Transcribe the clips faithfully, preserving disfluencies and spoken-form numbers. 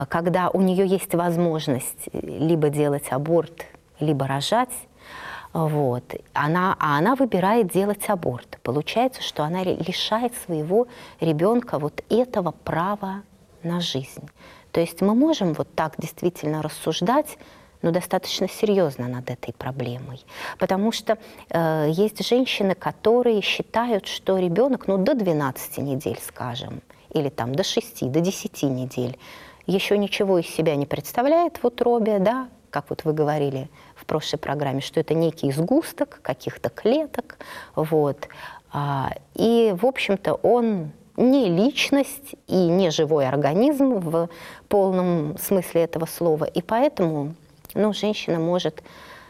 когда у нее есть возможность либо делать аборт, либо рожать, вот, она, а она выбирает делать аборт. Получается, что она лишает своего ребенка вот этого права на жизнь. То есть мы можем вот так действительно рассуждать, но достаточно серьезно над этой проблемой. Потому что э, есть женщины, которые считают, что ребенок, ну, до двенадцати недель, скажем, или там до шести, до десяти недель, еще ничего из себя не представляет в утробе, да, как вот вы говорили в прошлой программе, что это некий сгусток каких-то клеток, вот. А, и, в общем-то, он не личность и не живой организм в полном смысле этого слова, и поэтому, ну, женщина может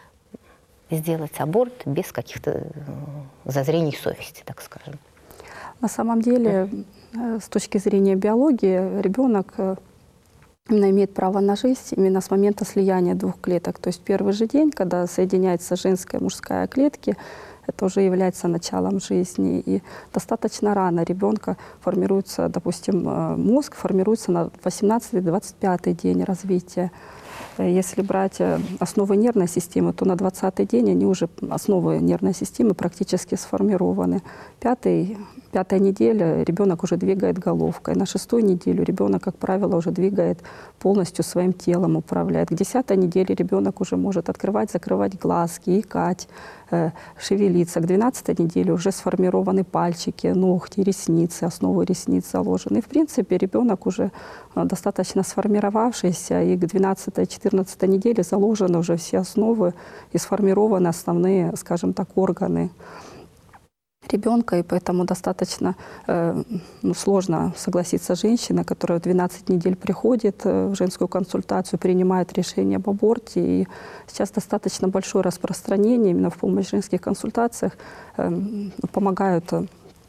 сделать аборт без каких-то зазрений совести, так скажем. На самом деле, с точки зрения биологии, ребенок именно имеет право на жизнь именно с момента слияния двух клеток. То есть первый же день, когда соединяется женская и мужская клетки, это уже является началом жизни. И достаточно рано ребенка формируется, допустим, мозг формируется на восемнадцатый-двадцать пятый день развития. Если брать основы нервной системы, то на двадцатый день они уже, основы нервной системы практически сформированы. Пятый, пятая неделя ребенок уже двигает головкой. На шестую неделю ребенок, как правило, уже двигает полностью своим телом, управляет. К десятой неделе ребенок уже может открывать, закрывать глазки, икать, э, шевелиться. К двенадцатой неделе уже сформированы пальчики, ногти, ресницы, основы ресниц заложены. И, в принципе, ребенок уже достаточно сформировавшийся, и к двенадцатой-четырнадцатой неделе заложены уже все основы и сформированы основные, скажем так, органы ребенка, и поэтому достаточно э, ну, сложно согласиться женщина, которая в двенадцать недель приходит э, в женскую консультацию, принимает решение об аборте. И сейчас достаточно большое распространение именно в помощь в женских консультациях, э, помогают э,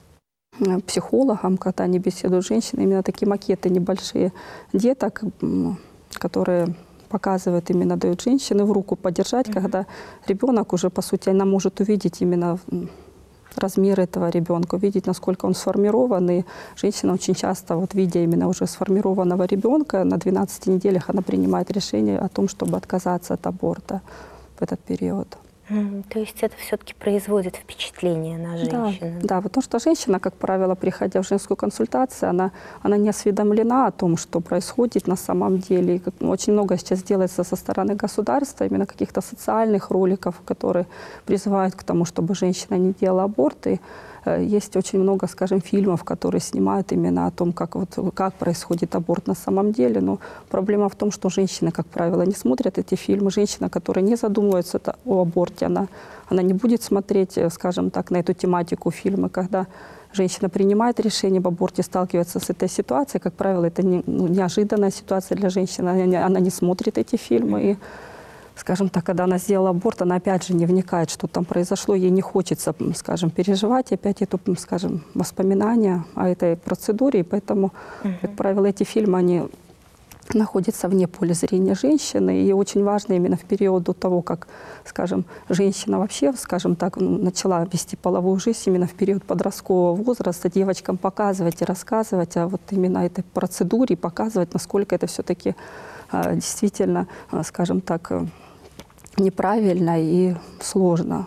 психологам, когда они беседуют с женщиной, именно такие макеты небольшие деток, которые показывают, именно дают женщине в руку подержать, mm-hmm. когда ребенок уже, по сути, она может увидеть именно размер этого ребенка, увидеть, насколько он сформирован. И женщина очень часто, вот видя именно уже сформированного ребенка, на двенадцати неделях она принимает решение о том, чтобы отказаться от аборта в этот период. Mm, то есть это все-таки производит впечатление на женщину? Да, да, потому что женщина, как правило, приходя в женскую консультацию, она, она не осведомлена о том, что происходит на самом деле. И как, очень много сейчас делается со стороны государства, именно каких-то социальных роликов, которые призывают к тому, чтобы женщина не делала аборты. Есть очень много, скажем, фильмов, которые снимают именно о том, как, вот, как происходит аборт на самом деле. Но проблема в том, что женщины, как правило, не смотрят эти фильмы. Женщина, которая не задумывается о аборте, она, она не будет смотреть, скажем так, на эту тематику фильмы. Когда женщина принимает решение об аборте, сталкивается с этой ситуацией, как правило, это не, ну, неожиданная ситуация для женщины. Она, она не смотрит эти фильмы. И, скажем так, когда она сделала аборт, она опять же не вникает, что там произошло, ей не хочется, скажем, переживать опять это, скажем, воспоминания о этой процедуре, и поэтому, uh-huh. как правило, эти фильмы, они находятся вне поля зрения женщины, и очень важно именно в период до того, как, скажем, женщина вообще, скажем так, начала вести половую жизнь, именно в период подросткового возраста, девочкам показывать и рассказывать о вот именно этой процедуре, показывать, насколько это все-таки действительно, скажем так, неправильно и сложно.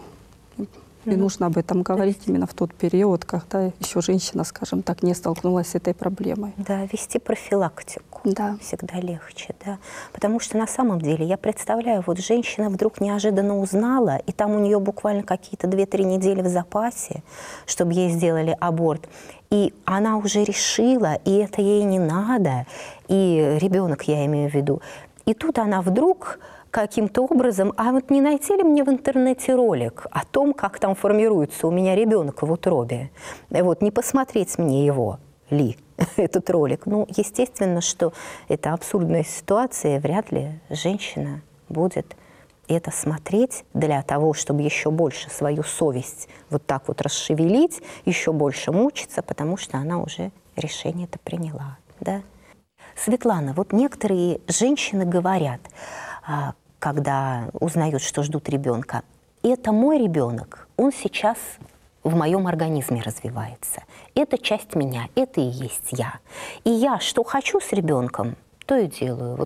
И mm-hmm. нужно об этом говорить именно в тот период, когда еще женщина, скажем так, не столкнулась с этой проблемой. Да, вести профилактику да. всегда легче, да. Потому что на самом деле, я представляю, вот женщина вдруг неожиданно узнала, и там у нее буквально какие-то две-три недели в запасе, чтобы ей сделали аборт. И она уже решила, и это ей не надо, и ребенок, я имею в виду. И тут она вдруг каким-то образом, а вот не найти ли мне в интернете ролик о том, как там формируется у меня ребенок в утробе? Вот, не посмотреть мне его ли, этот ролик? Ну, естественно, что это абсурдная ситуация, вряд ли женщина будет это смотреть для того, чтобы еще больше свою совесть вот так вот расшевелить, еще больше мучиться, потому что она уже решение это приняла, да? Светлана, вот некоторые женщины говорят, когда узнают, что ждут ребенка, это мой ребенок, он сейчас в моем организме развивается. Это часть меня, это и есть я. И я что хочу с ребенком, то и делаю. Вот